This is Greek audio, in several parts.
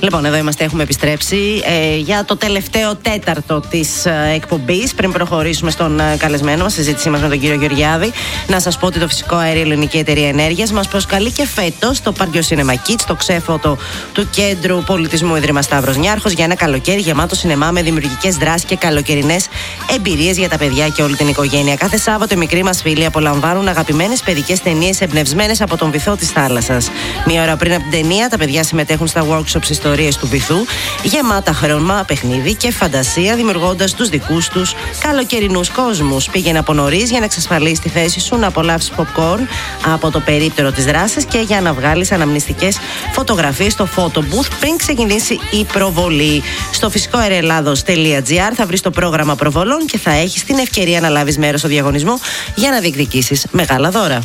Λοιπόν, εδώ είμαστε, έχουμε επιστρέψει για το τελευταίο τέταρτο της εκπομπής. Πριν προχωρήσουμε στον καλεσμένο μας, συζήτησή μας με τον κύριο Γεωργιάδη, να σας πω ότι το Φυσικό Αέριο Ελληνική Εταιρεία Ενέργειας μας προσκαλεί και φέτος στο Πάρκιο Cinema Kids, το ξέφωτο του Κέντρου Πολιτισμού Ίδρυμα Σταύρος Νιάρχος, για ένα καλοκαίρι γεμάτο σινεμά με δημιουργικές δράσεις και καλοκαιρινές εμπειρίες για τα παιδιά και όλη την οικογένεια. Κάθε Σάββατο οι μικροί μας φίλοι απολαμβάνουν αγαπημένες παιδικές ταινίες εμπνευσμένες από τον βυθό της θάλασσας. Μία ώρα πριν από την ταινία, τα παιδιά συμμετέχουν στα workshops ιστορίες του βυθού, γεμάτα χρώμα, παιχνίδι και φαντασία, δημιουργώντας τους δικούς τους καλοκαιρινούς κόσμους. Πήγαινε από νωρίς για να εξασφαλίσεις τη θέση σου, να απολαύσεις popcorn από το περίπτερο της δράσης και για να βγάλεις αναμνηστικές φωτογραφίες στο photo booth πριν ξεκινήσει η προβολή. Στο φυσικοαεροελλάδος.gr θα βρεις το πρόγραμμα προβολών και θα έχεις την ευκαιρία να λάβεις μέρος στο διαγωνισμό για να διεκδικήσεις μεγάλα δώρα.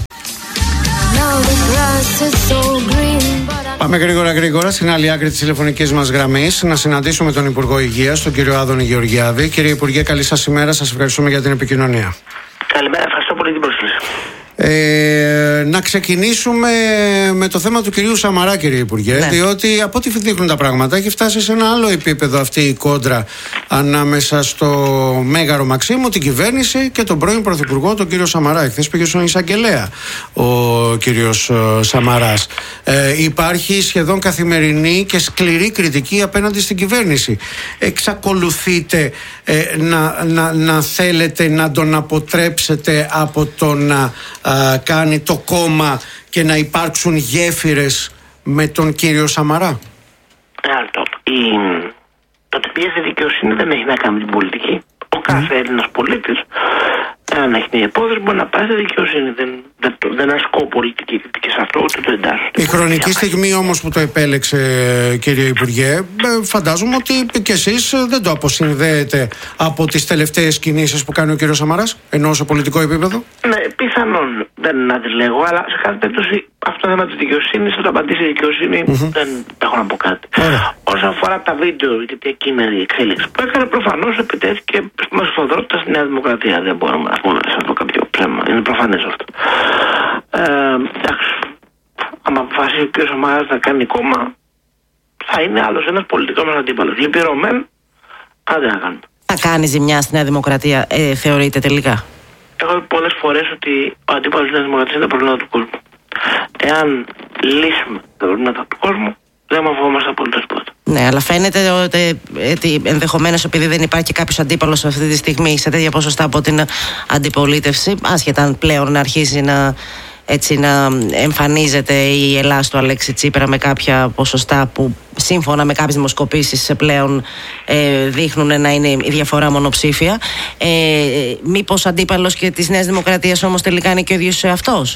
Πάμε γρήγορα στην άλλη άκρη της τηλεφωνικής μας γραμμής να συναντήσουμε τον Υπουργό Υγείας, τον κύριο Άδωνη Γεωργιάδη. Κύριε Υπουργέ, καλή σας ημέρα, σας ευχαριστούμε για την επικοινωνία. Καλημέρα, ευχαριστώ πολύ την πρόσκληση. Να ξεκινήσουμε με το θέμα του κυρίου Σαμαρά, κύριε Υπουργέ, διότι από ό,τι δείχνουν τα πράγματα έχει φτάσει σε ένα άλλο επίπεδο αυτή η κόντρα ανάμεσα στο Μέγαρο Μαξίμου, την κυβέρνηση και τον πρώην Πρωθυπουργό, τον κύριο Σαμαρά. Εχθές πήγε στον εισαγγελέα ο κύριος Σαμαράς. Υπάρχει σχεδόν καθημερινή και σκληρή κριτική απέναντι στην κυβέρνηση. Εξακολουθείτε να θέλετε να τον αποτρέψετε από το να κάνει το κόμμα και να υπάρξουν γέφυρες με τον κύριο Σαμαρά? Το ότι πιέζει δικαιοσύνη δεν έχει να κάνει με την πολιτική. Ο κάθε Έλληνας πολίτης, αν έχει μια υπόθεση, μπορεί να πάει στη δικαιοσύνη. Δεν ασκώ πολιτική κριτική σε αυτό, ούτε το εντάσσω. Η χρονική στιγμή όμως που το επέλεξε, κύριε Υπουργέ, φαντάζομαι ότι και εσείς δεν το αποσυνδέετε από τις τελευταίες κινήσεις που κάνει ο κύριος Σαμαράς, ενώ σε πολιτικό επίπεδο. Ναι, πιθανόν δεν αντιλέγω, αλλά σε κάθε περίπτωση αυτό το θέμα της δικαιοσύνης, θα το απαντήσει η δικαιοσύνη, δεν έχω να πω κάτι. Όσον αφορά τα βίντεο, γιατί εκεί είναι η εξέλιξη που έκανε, προφανώς επιτέθηκε με σφοδρότητα στη Νέα Δημοκρατία. Δεν μπορούμε να πούμε σε αυτό κάποιο ψέμα. Είναι προφανές αυτό. Εντάξει, άμα αποφασίσει ο κ. Σαμαράς να κάνει κόμμα, θα είναι άλλος ένας πολιτικός μας αντίπαλος. Λυπηρό μεν, άντε να κάνουμε. Θα κάνει ζημιά στη Νέα Δημοκρατία, θεωρείτε τελικά? Έχω πει πολλές φορές ότι ο αντίπαλος της Νέας Δημοκρατίας είναι τα προβλήματα του κόσμου. Εάν λύσουμε τα προβλήματα του κόσμου, δεν φοβόμαστε απολύτως τίποτα. Ναι, αλλά φαίνεται ότι ενδεχομένως επειδή δεν υπάρχει κάποιος αντίπαλος αυτή τη στιγμή σε τέτοια ποσοστά από την αντιπολίτευση, άσχετα αν πλέον να αρχίσει να εμφανίζεται η Ελλάς του Αλέξη Τσίπρα με κάποια ποσοστά που σύμφωνα με κάποιες δημοσκοπήσεις πλέον δείχνουν να είναι η διαφορά μονοψήφια. Μήπως αντίπαλος και της Νέας Δημοκρατίας όμως τελικά είναι και ο ίδιος αυτός?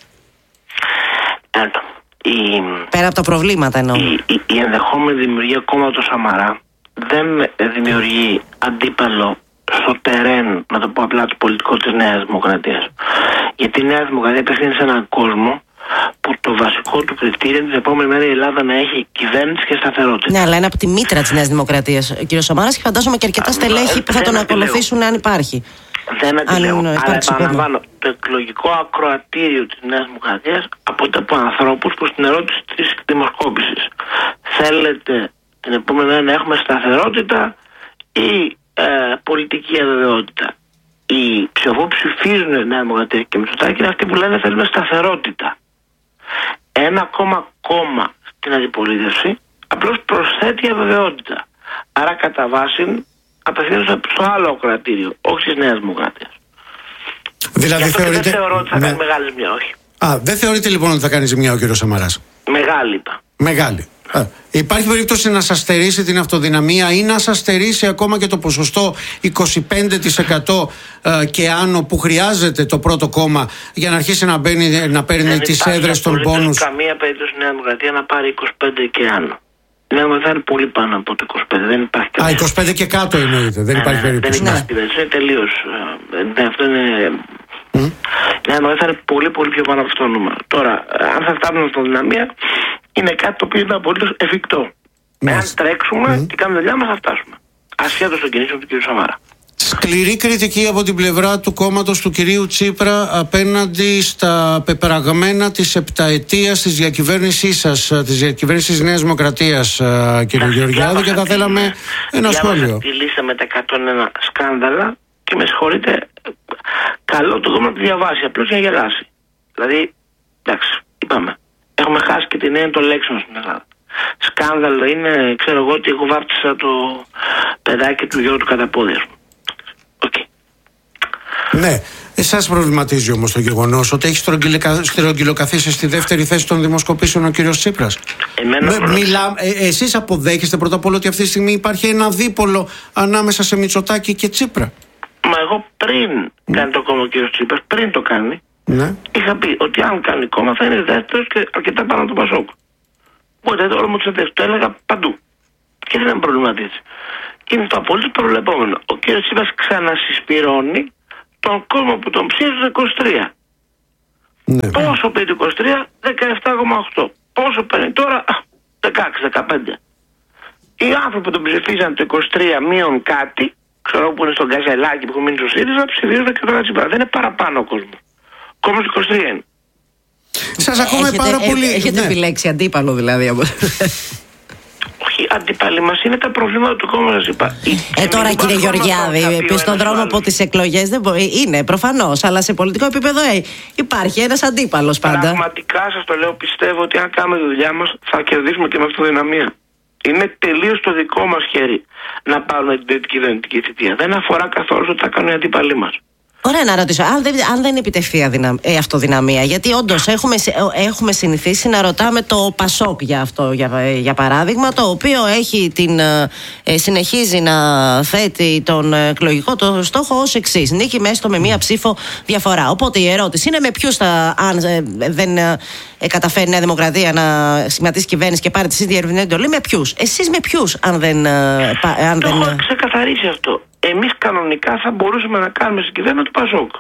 Πέρα από τα προβλήματα εννοώ. Η ενδεχόμενη δημιουργία κόμματος Σαμαρά δεν δημιουργεί αντίπαλο στο τερέν, να το πω απλά, το πολιτικό της Νέας Δημοκρατίας. Γιατί η Νέα Δημοκρατία απευθύνεται σε έναν κόσμο που το βασικό του κριτήριο είναι την επόμενη μέρα η Ελλάδα να έχει κυβέρνηση και σταθερότητα. Ναι, αλλά είναι από τη μήτρα της Νέας Δημοκρατίας ο κ. Σαμαράς και φαντάζομαι και αρκετά στελέχη που θα τον ακολουθήσουν αν υπάρχει. Δεν αντιλέγω. Αλλά επαναλαμβάνω, το εκλογικό ακροατήριο της Νέας Δημοκρατίας αποτελείται από ανθρώπους που στην ερώτηση της δημοσκόπησης θέλετε την επόμενη μέρα να έχουμε σταθερότητα ή πολιτική αβεβαιότητα? Οι ψηφοφόροι ψηφίζουν Νέα Δημοκρατία και Μητσοτάκη είναι αυτοί που λένε θέλουμε σταθερότητα. Ένα ακόμα κόμμα στην αντιπολίτευση απλώς προσθέτει αβεβαιότητα. Άρα κατά βάση απευθύνονται στο άλλο ακροατήριο, όχι της Νέας Δημοκρατίας. Δηλαδή δεν θεωρώ ότι θα κάνει μεγάλη ζημιά, όχι. Δεν θεωρείτε λοιπόν ότι θα κάνει ζημιά ο κύριος Σαμαράς? Μεγάλη είπα. Μεγάλη. Υπάρχει περίπτωση να σας στερήσει την αυτοδυναμία ή να σας στερήσει ακόμα και το ποσοστό 25% και άνω που χρειάζεται το πρώτο κόμμα για να αρχίσει να παίρνει τις έδρες των πόνους? Δεν υπάρχει καμία περίπτωση η Νέα Δημοκρατία να πάρει 25 και άνω. Η Νέα Δημοκρατία είναι πολύ πάνω από το 25. Δεν υπάρχει 25 και κάτω εννοείται. Δεν υπάρχει περίπτωση. Δεν υπάρχει περίπτωση. Είναι τελείως. Αυτό είναι. Η Νέα Δημοκρατία είναι πολύ πολύ πιο πάνω από αυτό το νούμερο. Τώρα, αν θα φτάσουμε στην αυτοδυναμία, είναι κάτι το οποίο είναι απολύτως εφικτό. Αν τρέξουμε και κάνουμε δουλειά μας, θα φτάσουμε. Ασχέτως των κινήσεων του κ. Σαμαρά. Σκληρή κριτική από την πλευρά του κόμματος του κυρίου Τσίπρα απέναντι στα πεπραγμένα της επταετίας της διακυβέρνησής σας, της διακυβέρνησης Νέας Δημοκρατίας, κύριε Γεωργιάδη, και θα θέλαμε ένα σχόλιο. Τη λίστα με τα 101 σκάνδαλα και με συγχωρείτε, καλό το δούμε να τη διαβάσει, απλώς για να γελάσει. Δηλαδή, εντάξει, είπαμε, έχουμε χάσει και την έννοια των λέξεων στην Ελλάδα. Σκάνδαλο είναι, ξέρω εγώ, ότι εγώ βάφτισα το παιδάκι του Γιώργου του Καταπόδια. Okay. Ναι, εσάς προβληματίζει όμως το γεγονός ότι έχει στρογγυλοκαθίσει στη δεύτερη θέση των δημοσκοπήσεων ο κύριος Τσίπρας? Εσείς αποδέχεστε πρώτα απ' όλα ότι αυτή τη στιγμή υπάρχει ένα δίπολο ανάμεσα σε Μητσοτάκη και Τσίπρα? Μα εγώ πριν κάνει το κόμμα ο κύριος Τσίπρας, πριν το κάνει, ναι, είχα πει ότι αν κάνει κόμμα θα είναι δεύτερος και αρκετά πάνω από τον Πασόκ. Οπότε όλο μου το έλεγα παντού. Και δεν με προβληματίζει. Είναι το απολύτως προβλεπόμενο. Ο κύριος Τσίπρας ξανασυσπυρώνει τον κόσμο που τον ψήφισε το 23. Ναι. Πόσο παίρνει το 23? 17,8. Πόσο παίρνει τώρα? 16-15. Οι άνθρωποι που τον ψηφίζαν το 23 μείον κάτι, ξέρω που είναι στον Καζελάκη που έχουν μείνει στο ΣΥΡΙΖΑ, ψηφίζουν και τώρα Τσίπρα. Δεν είναι παραπάνω ο κόσμος. Ο κόσμος 23 είναι. Σας ακούμε πάρα πολύ. Έχετε επιλέξει αντίπαλο δηλαδή? Όχι, αντίπαλοι μας είναι τα προβλήματα του κόμματος, είπα. Τώρα κύριε Γεωργιάδη, στον δρόμο από τις εκλογές δεν μπορεί. Είναι προφανώς, αλλά σε πολιτικό επίπεδο υπάρχει ένας αντίπαλος πάντα. Πραγματικά σας το λέω, πιστεύω ότι αν κάνουμε τη δουλειά μας θα κερδίσουμε και με αυτοδυναμία. Είναι τελείως το δικό μας χέρι να πάρουμε την τρίτη κυβερνητική θητεία. Δεν αφορά καθόλου ότι θα κάνουν οι αντίπαλοι μας. Ωραία, να ρωτήσω, αν δεν επιτευχθεί αυτοδυναμία, γιατί όντως έχουμε συνηθίσει να ρωτάμε το Πασόκ για αυτό, για παράδειγμα, το οποίο συνεχίζει να θέτει τον εκλογικό το στόχο ως εξής: νίκη έστω με μία ψήφο διαφορά. Οπότε η ερώτηση είναι με ποιους αν δεν καταφέρει η Νέα Δημοκρατία να σχηματίσει κυβέρνηση και πάρει τη διερευνητική εντολή, με ποιους? Εσείς με ποιους, αν δεν. Το έχω ξεκαθαρίσει αυτό. Εμείς κανονικά θα μπορούσαμε να κάνουμε στην κυβέρνηση του Πασόκ.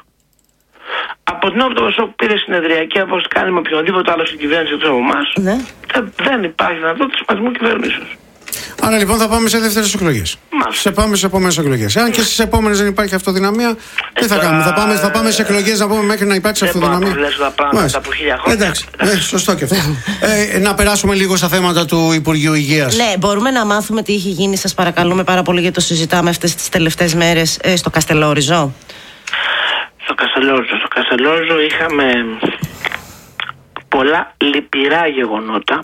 Από την ώρα που το Πασόκ πήρε συνεδριακή απόφαση κάνει με οποιονδήποτε άλλο στην κυβέρνηση εκτός από εμάς, δεν υπάρχει δυνατότητα σχηματισμού κυβερνήσεως. Άρα λοιπόν θα πάμε σε δεύτερες εκλογές. Πάμε σε επόμενες εκλογές. Αν και στις επόμενες δεν υπάρχει αυτοδυναμία, τι θα κάνουμε? Θα πάμε σε εκλογές να πούμε μέχρι να υπάρξει αυτοδυναμία. Δεν τα πράγματα από 1000 χρόνια. Εντάξει, σωστό και αυτό. Να περάσουμε λίγο στα θέματα του Υπουργείου Υγείας. Ναι, μπορούμε να μάθουμε τι έχει γίνει, σας παρακαλούμε πάρα πολύ, γιατί το συζητάμε αυτές τις τελευταίες μέρες στο Καστελόριζο. Στο Καστελόριζο είχαμε πολλά λυπηρά γεγονότα,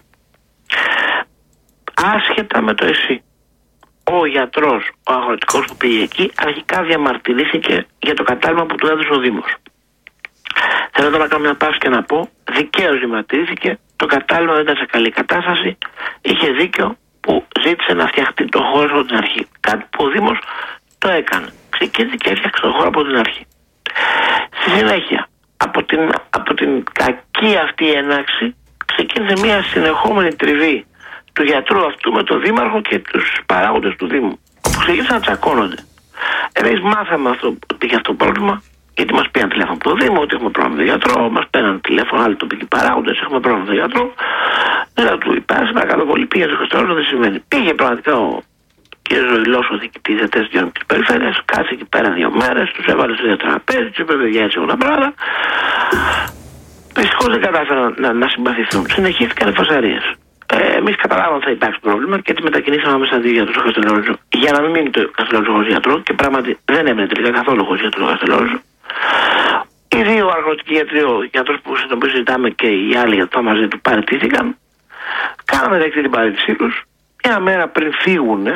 άσχετα με το ΕΣΥ. Ο γιατρός, ο αγροτικός που πήγε εκεί, αρχικά διαμαρτυρήθηκε για το κατάλημα που του έδωσε ο Δήμος. Θέλω τώρα να κάνω μια παύση και να πω, δικαίως διαμαρτυρήθηκε, το κατάλημα δεν ήταν σε καλή κατάσταση, είχε δίκιο που ζήτησε να φτιαχτεί το χώρο από την αρχή. Κάτι που ο Δήμος το έκανε. Ξεκίνησε και έφτιαξε το χώρο από την αρχή. Στη συνέχεια, από την κακή αυτή έναρξη, ξεκίνησε μια συνεχόμενη τριβή του γιατρού αυτού με τον δήμαρχο και τους παράγοντες του Δήμου, που ξεκίνησαν να τσακώνονται. Εμείς μάθαμε ότι είχε αυτό το πρόβλημα, γιατί μας πήραν τηλέφωνο από το Δήμο, ότι έχουμε πρόβλημα με τον γιατρό, μας πήραν τηλέφωνο άλλοι τοπικοί παράγοντες, έχουμε πρόβλημα με τον γιατρό. Δεν του είπα, παρακαλώ πολύ, πήγε στο Καστελόριζο, δεν συμβαίνει. Πήγε πραγματικά ο κ. Ζωηλός, ο διοικητής διατές της περιφέρειας, κάτσε εκεί πέρα 2 μέρες, τους έβαλε στο ίδιο τραπέζι, τους είπε παιδιά έτσι όλα πράγματα. Δυστυχώς δεν κατάφεραν να συμπαθηθούν. Συνεχίστηκαν οι φασαρίες. Εμείς καταλάβαμε ότι θα υπάρξει πρόβλημα και έτσι μετακινήσαμε μέσα δύο γιατρούς στο Καστελόριζο για να μην μείνει το Καστελόριζο χωρίς γιατρό, και πράγματι δεν έμεινε τελικά καθόλου χωρίς γιατρό το Καστελόριζο. Οι δύο αγροτικοί γιατροί, ο γιατρός που συζητάμε και οι άλλοι γιατροί μαζί του, παραιτήθηκαν. Κάναμε δεκτή την παραίτησή τους. Μια μέρα πριν φύγουν,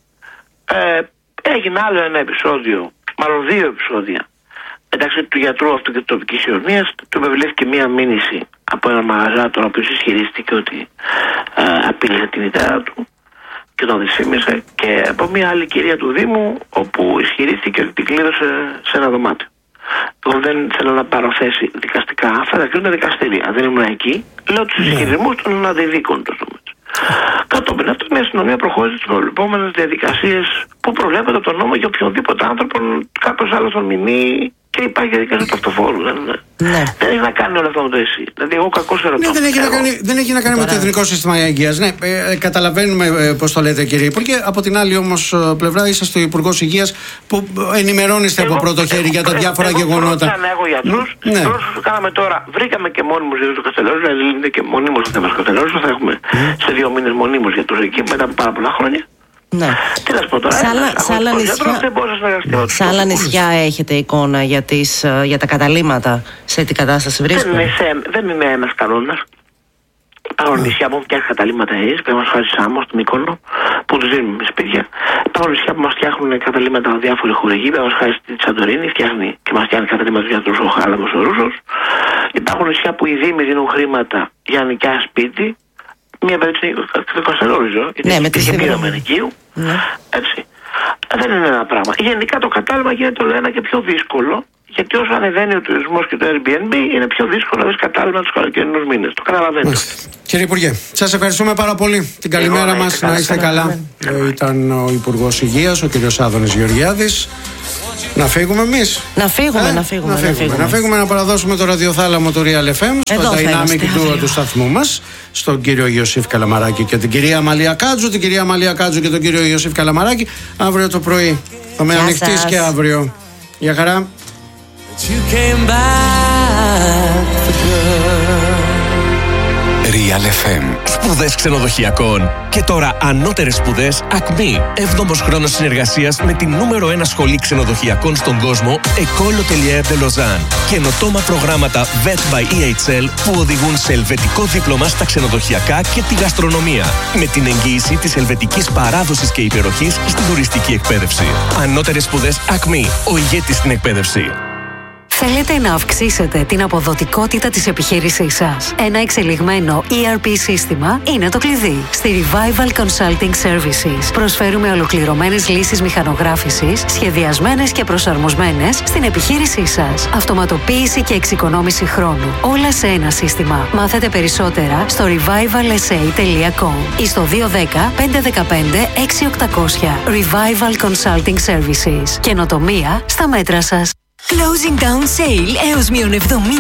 έγινε άλλο ένα επεισόδιο, μάλλον 2 επεισόδια, μεταξύ του γιατρού αυτού και της τοπικής κοινωνίας. Του επιβλήθηκε μία μήνυση από έναν μαγαζάτορα, ο οποίος ισχυρίστηκε ότι απείλησε τη μητέρα του και τον δυσφήμισε, και από μία άλλη κυρία του Δήμου, όπου ισχυρίστηκε ότι την κλείδωσε σε ένα δωμάτιο. Εγώ δεν θέλω να πάρω θέση δικαστικά, αυτά τα κρίνουν δικαστήρια. Δεν ήμουν εκεί, λέω τους ισχυρισμούς των αντιδίκων του. Κατόπιν αυτού, η αστυνομία προχώρησε στις προβλεπόμενες διαδικασίες που προβλέπονται από τον νόμο για οποιονδήποτε άνθρωπο κάποιος άλλος τον μιμεί Και υπάρχει διαδικασία του αυτοφόρου. Ναι. Δεν έχει να κάνει όλο αυτό με το ΕΣΥ. Δηλαδή, εγώ κακώς ερωτώ. Ναι, δεν έχει να κάνει με το Εθνικό Σύστημα Υγείας. Ναι, καταλαβαίνουμε πώς το λέτε, κύριε Υπουργέ. Από την άλλη, όμως, πλευρά, είσαστε Υπουργός Υγείας που ενημερώνεστε από πρώτο χέρι για τα διάφορα γεγονότα. Εγώ γιατρούς. Ναι. Που κάναμε τώρα, βρήκαμε και μόνιμους γιατρούς του Καστελόριζου. Δηλαδή, είναι και μονίμως ο θέμα Καστελόριζου. Θα έχουμε σε 2 μήνες μονίμους γιατρούς εκεί μετά από πάρα πολλά χρόνια. Ναι. Τι να σου πω τώρα, σε άλλα νησιά έχετε εικόνα για τα καταλύματα, σε τι κατάσταση βρίσκονται? Δεν είναι ένας κανόνας. Υπάρχουν νησιά που φτιάχνουν καταλύματα εσείς, πρέπει να μας χάσει Σάμο, στον Μύκονο, που τους δίνουμε σπίτια. Υπάρχουν νησιά που μας φτιάχνουν καταλύματα διάφοροι χορηγοί, πρέπει να μας χάσει τη Σαντορίνη, φτιάχνει και μας φτιάχνει καταλύματα για τους ο Χάλαμος ο Ρούσος. Υπάρχουν νησιά που οι δήμοι δίνουν χρήματα για νοικιά σπίτι. Μία περίπτωση το Καστελόριζο, γιατί με τη πήραμε ενοικίου. Έτσι. Δεν είναι ένα πράγμα. Γενικά το κατάλημα γίνεται όλο ένα και πιο δύσκολο, γιατί όσο ανεβαίνει ο τουρισμός και το Airbnb, είναι πιο δύσκολο να βρεις κατάλημα τους καλοκαιρινούς μήνες. Το καταλαβαίνετε. Κύριε Υπουργέ, σας ευχαριστούμε πάρα πολύ. Την καλημέρα μας, να είστε καλά. Ήταν ο Υπουργός Υγείας, ο κύριος Άδωνης Γεωργιάδης. Να φύγουμε εμείς. Να φύγουμε, να παραδώσουμε το ραδιοθάλαμο του Real FM στο Dynamic Duo του σταθμού μας, στον κύριο Ιωσήφ Καλαμαράκη και την κυρία Αμαλία Κάτζου, και τον κύριο Ιωσήφ Καλαμαράκη. Αύριο το πρωί θα με ανοιχτείς και αύριο. Γεια χαρά. Real FM. Σπουδές ξενοδοχειακών. Και τώρα ανώτερες σπουδές Ακμή. 7ος χρόνος συνεργασίας με την νούμερο 1 σχολή ξενοδοχειακών στον κόσμο, École Hôtelière de Lausanne. Καινοτόμα προγράμματα VET by EHL που οδηγούν σε ελβετικό δίπλωμα στα ξενοδοχειακά και τη γαστρονομία. Με την εγγύηση της ελβετικής παράδοσης και υπεροχής στην τουριστική εκπαίδευση. Ανώτερες σπουδές Ακμή. Ο ηγέτης στην εκπαίδευση. Θέλετε να αυξήσετε την αποδοτικότητα της επιχείρησής σας? Ένα εξελιγμένο ERP σύστημα είναι το κλειδί. Στη Revival Consulting Services προσφέρουμε ολοκληρωμένες λύσεις μηχανογράφησης, σχεδιασμένες και προσαρμοσμένες στην επιχείρησή σας. Αυτοματοποίηση και εξοικονόμηση χρόνου. Όλα σε ένα σύστημα. Μάθετε περισσότερα στο revivalsa.com ή στο 210 515 6800. Revival Consulting Services. Καινοτομία στα μέτρα σας. Closing Down Sale έως μείον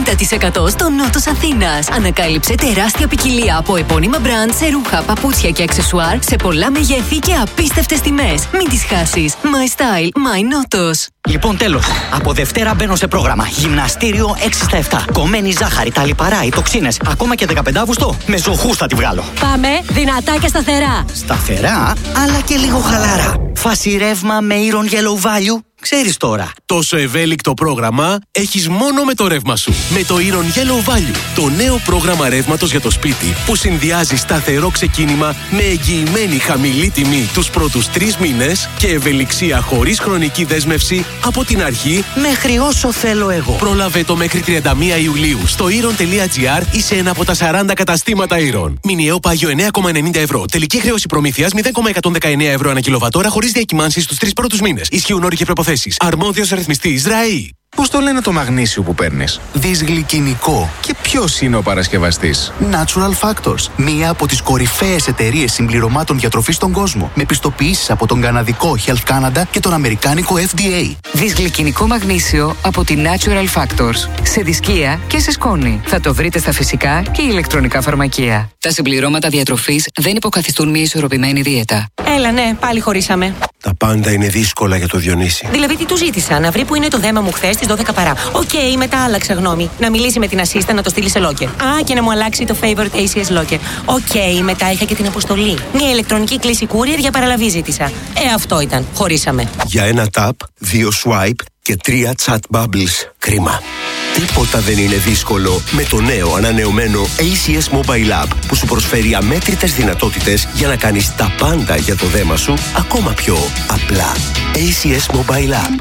70% στο νότος Αθήνας. Ανακάλυψε τεράστια ποικιλία από επώνυμα μπραντ σε ρούχα, παπούτσια και αξεσουάρ σε πολλά μεγέθη και απίστευτες τιμές. Μην τις χάσεις. My Style, My Νότος. Λοιπόν, τέλος. Από Δευτέρα μπαίνω σε πρόγραμμα. Γυμναστήριο 6/7. Κομμένη ζάχαρη, τα λιπαρά, οι τοξίνες. Ακόμα και 15 Αύγουστο με ζωχούς θα τη βγάλω. Πάμε δυνατά και σταθερά. Σταθερά, αλλά και λίγο χαλαρά. Φάση ρεύμα με Iron Yellow Value. Ξέρεις τώρα. Τόσο ευέλικτο πρόγραμμα έχεις μόνο με το ρεύμα σου. Με το Iron Yellow Value. Το νέο πρόγραμμα ρεύματος για το σπίτι που συνδυάζει σταθερό ξεκίνημα με εγγυημένη χαμηλή τιμή τους πρώτους 3 μήνες και ευελιξία χωρίς χρονική δέσμευση από την αρχή μέχρι όσο θέλω εγώ. Πρόλαβε το μέχρι 31 Ιουλίου στο iron.gr ή σε ένα από τα 40 καταστήματα Iron. Μηνιαίο πάγιο 9,90 ευρώ. Τελική χρέωση προμήθειας 0,119 ευρώ ανά κιλοβατόρα χωρίς διακυμάνσεις στους 3 πρώτους μήνες. Ισχύουν όροι και προϋποθέσεις. Αρμόδιος ρυθμιστής ΡΑΗ. Πώς το λένε το μαγνήσιο που παίρνεις? Δυσγλυκινικό. Και ποιος είναι ο παρασκευαστής? Natural Factors. Μία από τις κορυφαίες εταιρείες συμπληρωμάτων διατροφής στον κόσμο. Με πιστοποιήσεις από τον καναδικό Health Canada και τον αμερικάνικο FDA. Δυσγλυκινικό μαγνήσιο από τη Natural Factors. Σε δισκία και σε σκόνη. Θα το βρείτε στα φυσικά και ηλεκτρονικά φαρμακεία. Τα συμπληρώματα διατροφής δεν υποκαθιστούν μια ισορροπημένη δίαιτα. Έλα, ναι, πάλι χωρίσαμε. Τα πάντα είναι δύσκολα για το Διονύση. Δηλαδή, τι του ζήτησα, να βρει που είναι το δέμα μου χθες στις 12 παρά. Οκ, μετά άλλαξα γνώμη. Να μιλήσει με την assistant να το στείλει σε locker. Α, και να μου αλλάξει το favorite ACS locker. Οκ, μετά είχα και την αποστολή. Μια ηλεκτρονική κλήση courier για παραλαβή ζήτησα. Αυτό ήταν. Χωρίσαμε. Για ένα tap, 2 swipe και 3 chat bubbles. Κρίμα. Τίποτα δεν είναι δύσκολο με το νέο ανανεωμένο ACS Mobile App που σου προσφέρει αμέτρητες δυνατότητες για να κάνεις τα πάντα για το δέμα σου ακόμα πιο απλά. ACS Mobile App.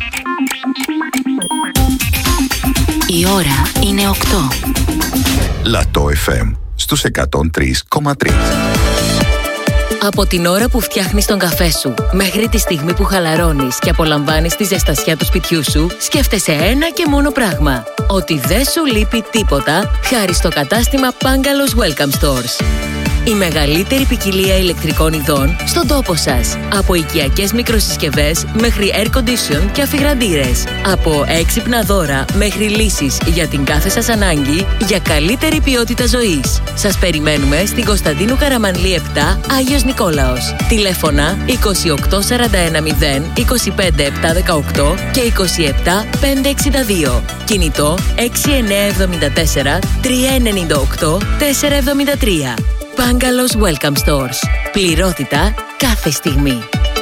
Η ώρα είναι 8. Λατό FM στους 103,3. Από την ώρα που φτιάχνεις τον καφέ σου μέχρι τη στιγμή που χαλαρώνεις και απολαμβάνεις τη ζεστασιά του σπιτιού σου, σκέφτεσαι ένα και μόνο πράγμα. Ότι δεν σου λείπει τίποτα χάρη στο κατάστημα Pangalos Welcome Stores. Η μεγαλύτερη ποικιλία ηλεκτρικών ειδών στον τόπο σας. Από οικιακές μικροσυσκευές μέχρι air condition και αφιγραντήρες. Από έξυπνα δώρα μέχρι λύσεις για την κάθε σας ανάγκη για καλύτερη ποιότητα ζωής. Σας περιμένουμε στην Κωνσταντίνου Καραμανλή 7, Άγιος Νικόλαος. Τηλέφωνα 28410 25718 και 27562. Κινητό 6974 398 473. Bungalows Welcome Stores. Πληρότητα κάθε στιγμή.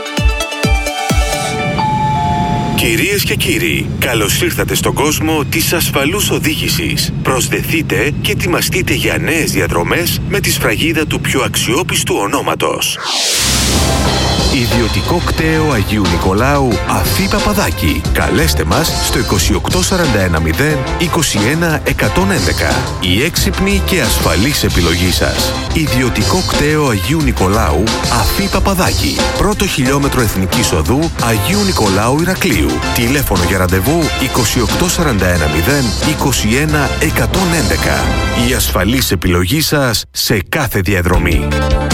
Κυρίες και κύριοι, καλώς ήρθατε στον κόσμο της ασφαλούς οδήγησης. Προσδεθείτε και ετοιμαστείτε για νέες διαδρομές με τη σφραγίδα του πιο αξιόπιστου ονόματος. Ιδιωτικό κτέο Αγίου Νικολάου Αφή Παπαδάκη. Καλέστε μας στο 28410 21 111. Η έξυπνη και ασφαλής επιλογή σας. Ιδιωτικό κτέο Αγίου Νικολάου Αφή Παπαδάκη. Πρώτο χιλιόμετρο Εθνικής Οδού Αγίου Νικολάου Ηρακλείου. Τηλέφωνο για ραντεβού 28410 21 111. Η ασφαλής επιλογή σας σε κάθε διαδρομή.